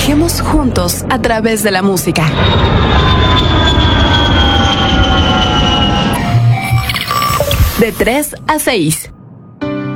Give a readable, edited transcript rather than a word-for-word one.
viajemos juntos a través de la música. De 3 a 6.